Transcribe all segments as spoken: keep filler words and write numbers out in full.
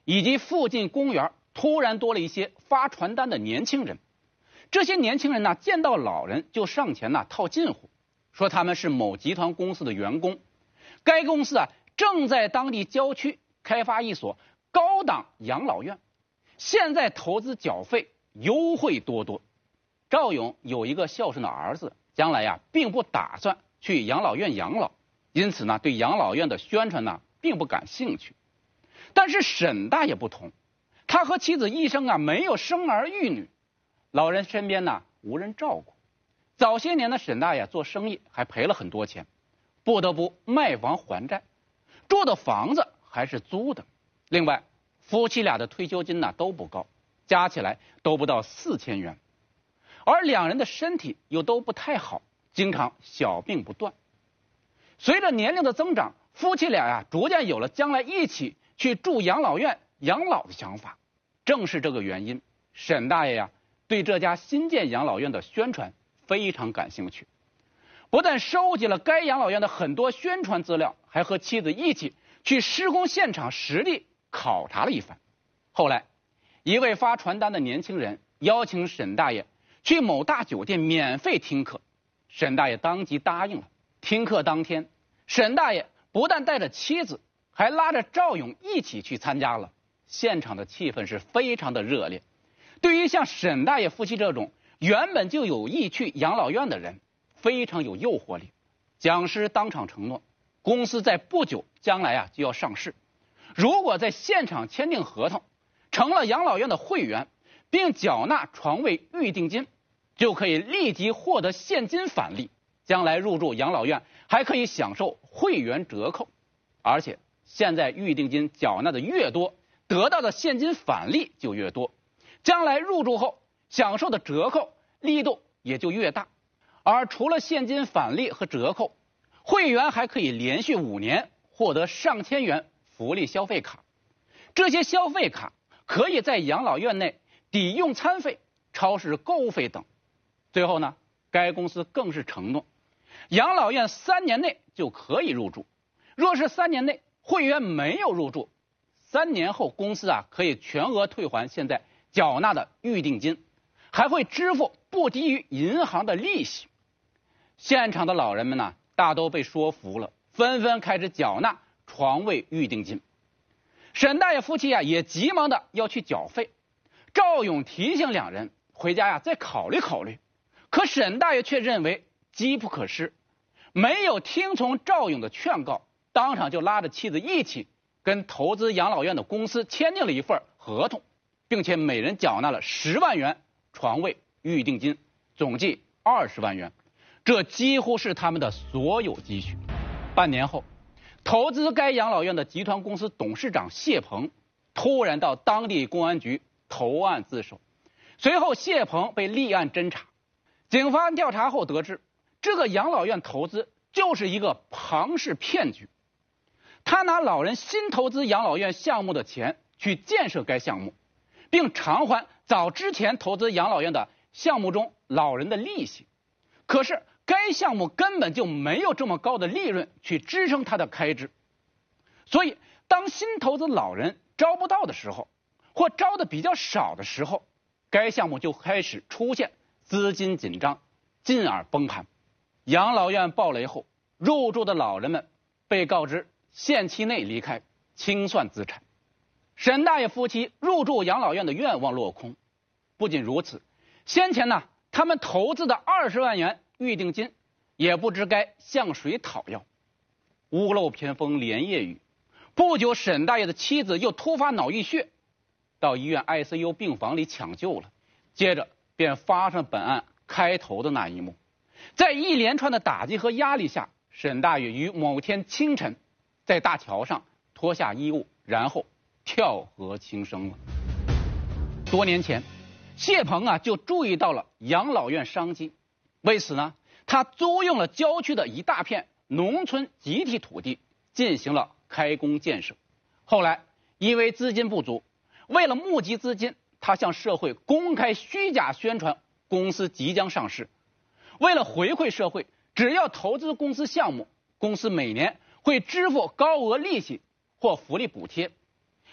以及附近公园突然多了一些发传单的年轻人。这些年轻人呢，见到老人就上前呢套近乎，说他们是某集团公司的员工，该公司啊正在当地郊区开发一所高档养老院，现在投资缴费优惠多多。赵勇有一个孝顺的儿子，将来呀并不打算去养老院养老，因此呢对养老院的宣传呢并不感兴趣。但是沈大爷不同，他和妻子一生啊没有生儿育女，老人身边呢无人照顾。早些年的沈大爷做生意还赔了很多钱，不得不卖房还债，住的房子还是租的。另外夫妻俩的退休金呢都不高，加起来都不到四千元，而两人的身体又都不太好，经常小病不断。随着年龄的增长，夫妻俩呀逐渐有了将来一起去住养老院养老的想法。正是这个原因，沈大爷呀对这家新建养老院的宣传非常感兴趣，不但收集了该养老院的很多宣传资料，还和妻子一起去施工现场实地考察了一番。后来一位发传单的年轻人邀请沈大爷去某大酒店免费听课，沈大爷当即答应了。听课当天，沈大爷不但带着妻子，还拉着赵勇一起去参加了。现场的气氛是非常的热烈。对于像沈大爷夫妻这种原本就有意去养老院的人，非常有诱惑力。讲师当场承诺，公司在不久将来啊就要上市，如果在现场签订合同，成了养老院的会员，并缴纳床位预定金，就可以立即获得现金返利，将来入住养老院还可以享受会员折扣。而且现在预定金缴纳的越多，得到的现金返利就越多，将来入住后享受的折扣力度也就越大。而除了现金返利和折扣，会员还可以连续五年获得上千元福利消费卡。这些消费卡可以在养老院内抵用餐费、超市购物费等。最后呢，该公司更是承诺，养老院三年内就可以入住。若是三年内会员没有入住，三年后公司啊可以全额退还现在缴纳的预定金，还会支付不低于银行的利息。现场的老人们呢，大都被说服了，纷纷开始缴纳床位预定金。沈大爷夫妻啊也急忙的要去缴费。赵勇提醒两人回家呀再考虑考虑，可沈大爷却认为机不可失，没有听从赵勇的劝告，当场就拉着妻子一起跟投资养老院的公司签订了一份合同，并且每人缴纳了十万元床位预定金，总计二十万元，这几乎是他们的所有积蓄。半年后，投资该养老院的集团公司董事长谢鹏突然到当地公安局投案自首。随后谢鹏被立案侦查，警方调查后得知，这个养老院投资就是一个庞氏骗局。他拿老人新投资养老院项目的钱去建设该项目，并偿还早之前投资养老院的项目中老人的利息。可是该项目根本就没有这么高的利润去支撑他的开支，所以当新投资老人招不到的时候，或招的比较少的时候，该项目就开始出现资金紧张，进而崩盘。养老院暴雷后，入住的老人们被告知限期内离开，清算资产。沈大爷夫妻入住养老院的愿望落空。不仅如此，先前呢他们投资的二十万元预定金也不知该向谁讨要。屋漏偏逢连夜雨，不久沈大爷的妻子又突发脑溢血，到医院 I C U 病房里抢救了，接着便发生本案开头的那一幕。在一连串的打击和压力下，沈大爷于某天清晨在大桥上脱下衣物，然后跳河轻生了。多年前，谢鹏啊就注意到了养老院商机，为此呢，他租用了郊区的一大片农村集体土地进行了开工建设。后来因为资金不足，为了募集资金，他向社会公开虚假宣传公司即将上市。为了回馈社会，只要投资公司项目，公司每年会支付高额利息或福利补贴，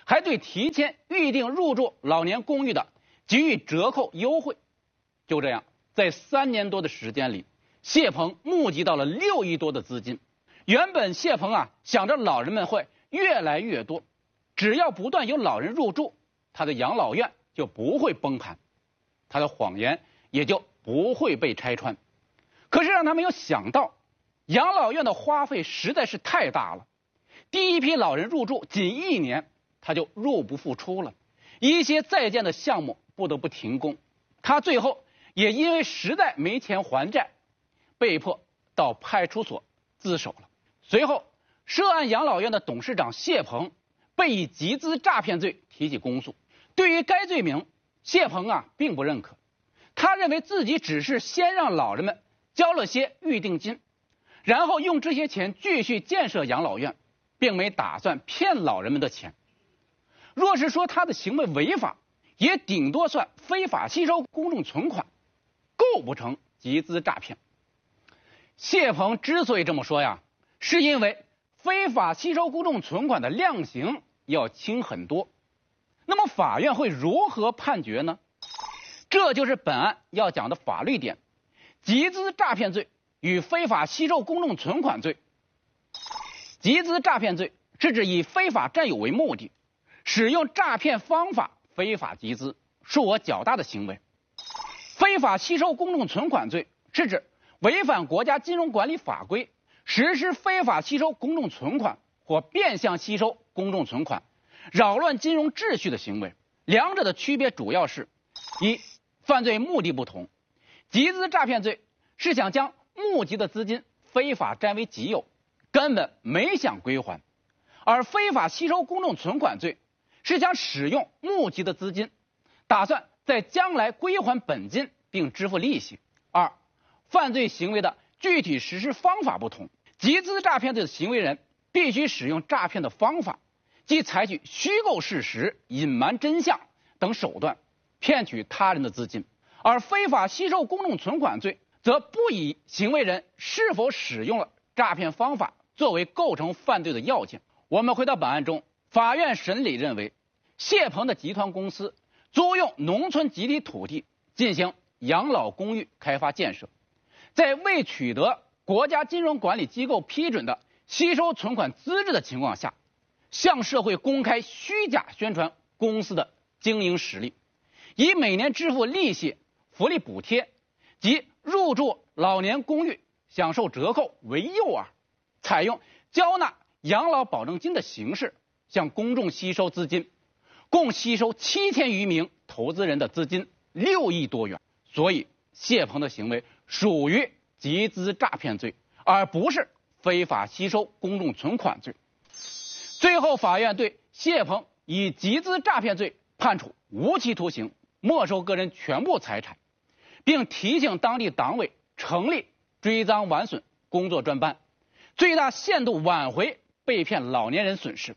还对提前预定入住老年公寓的给予折扣优惠。就这样，在三年多的时间里，谢鹏募集到了六亿多的资金。原本谢鹏啊想着老人们会越来越多，只要不断有老人入住，他的养老院就不会崩盘，他的谎言也就不会被拆穿。可是让他没有想到，养老院的花费实在是太大了。第一批老人入住仅一年，他就入不敷出了，一些在建的项目不得不停工。他最后也因为实在没钱还债，被迫到派出所自首了。随后，涉案养老院的董事长谢鹏被以集资诈骗罪提起公诉。对于该罪名，谢鹏啊并不认可，他认为自己只是先让老人们交了些预定金，然后用这些钱继续建设养老院，并没打算骗老人们的钱。若是说他的行为违法，也顶多算非法吸收公众存款，构不成集资诈骗。谢鹏之所以这么说呀，是因为非法吸收公众存款的量刑要轻很多。那么法院会如何判决呢？这就是本案要讲的法律点：集资诈骗罪与非法吸收公众存款罪。集资诈骗罪是指以非法占有为目的，使用诈骗方法非法集资，数额较大的行为。非法吸收公众存款罪是指违反国家金融管理法规，实施非法吸收公众存款或变相吸收公众存款，扰乱金融秩序的行为。两者的区别主要是：一、犯罪目的不同。集资诈骗罪是想将募集的资金非法占为己有，根本没想归还；而非法吸收公众存款罪是想使用募集的资金，打算在将来归还本金并支付利息。二、犯罪行为的具体实施方法不同。集资诈骗罪的行为人必须使用诈骗的方法，即采取虚构事实、隐瞒真相等手段骗取他人的资金；而非法吸收公众存款罪则不以行为人是否使用了诈骗方法作为构成犯罪的要件。我们回到本案中，法院审理认为，谢鹏的集团公司租用农村集体土地进行养老公寓开发建设，在未取得国家金融管理机构批准的吸收存款资质的情况下，向社会公开虚假宣传公司的经营实力，以每年支付利息、福利补贴及入住老年公寓享受折扣为诱饵，采用交纳养老保证金的形式向公众吸收资金，共吸收七千余名投资人的资金六亿多元。所以谢鹏的行为属于集资诈骗罪，而不是非法吸收公众存款罪。最后，法院对谢鹏以集资诈骗罪判处无期徒刑，没收个人全部财产，并提醒当地党委成立追赃挽损工作专班，最大限度挽回被骗老年人损失。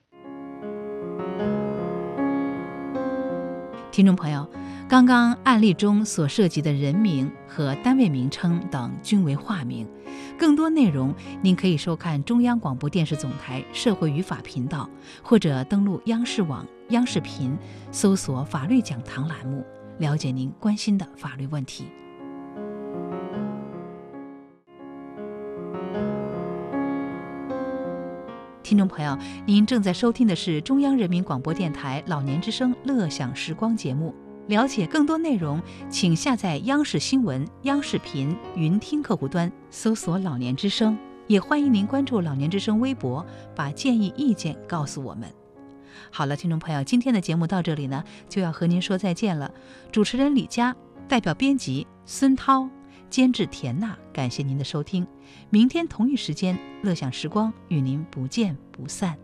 听众朋友，刚刚案例中所涉及的人名和单位名称等均为化名。更多内容您可以收看中央广播电视总台社会与法频道，或者登录央视网、央视频，搜索法律讲堂栏目，了解您关心的法律问题。听众朋友，您正在收听的是中央人民广播电台老年之声乐享时光节目。了解更多内容，请下载央视新闻、央视频云听客户端，搜索老年之声。也欢迎您关注老年之声微博，把建议意见告诉我们。好了，听众朋友，今天的节目到这里呢，就要和您说再见了。主持人李佳，代表编辑孙涛，监制田娜，感谢您的收听。明天同一时间，乐享时光与您不见不散。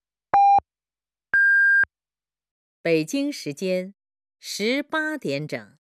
北京时间十八点整。